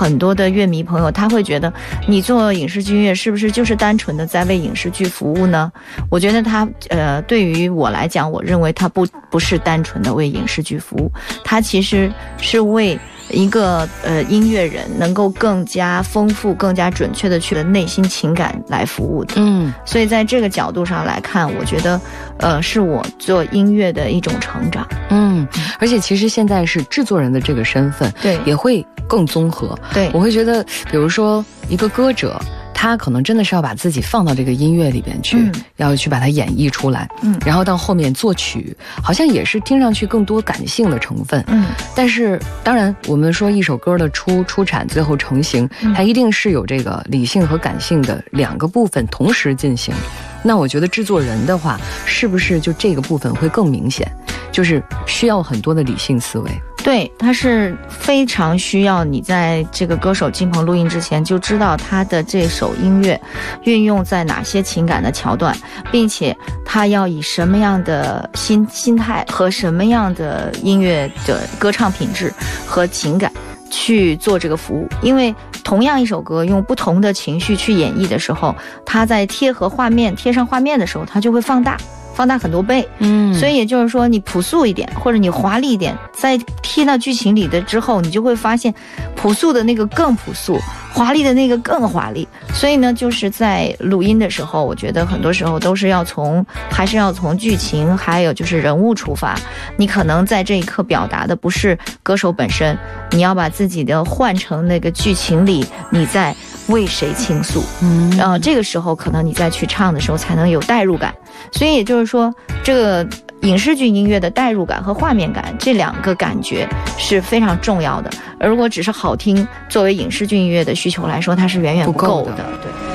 很多的乐迷朋友他会觉得你做影视剧音乐是不是就是单纯的在为影视剧服务呢？我觉得他对于我来讲，我认为他不是单纯的为影视剧服务，他其实是为一个音乐人能够更加丰富、更加准确的去的内心情感来服务的。所以在这个角度上来看，我觉得是我做音乐的一种成长。 而且其实现在是制作人的这个身份， 对， 也会更综合。 对， 我会觉得，比如说一个歌者，他可能真的是要把自己放到这个音乐里边去，要去把它演绎出来，然后到后面作曲，好像也是听上去更多感性的成分，但是当然我们说一首歌的出产最后成型，它一定是有这个理性和感性的两个部分同时进行。那我觉得制作人的话，是不是就这个部分会更明显，就是需要很多的理性思维？ 对，它是非常需要你在这个歌手进棚录音之前就知道他的这首音乐运用在哪些情感的桥段，并且他要以什么样的心态和什么样的音乐的歌唱品质和情感去做这个服务。因为同样一首歌用不同的情绪去演绎的时候，它在贴上画面的时候，它就会放大很多倍。所以也就是说，你朴素一点或者你华丽一点，在贴到剧情里的之后，你就会发现朴素的那个更朴素，华丽的那个更华丽。所以呢，就是在录音的时候，我觉得很多时候都是还是要从剧情还有就是人物出发。你可能在这一刻表达的不是歌手本身，你要把自己的换成那个剧情里你在为谁倾诉，这个时候可能你再去唱的时候才能有代入感。所以也就是说，这个影视剧音乐的代入感和画面感这两个感觉是非常重要的，而如果只是好听，作为影视剧音乐的需求来说，它是远远不够的。对。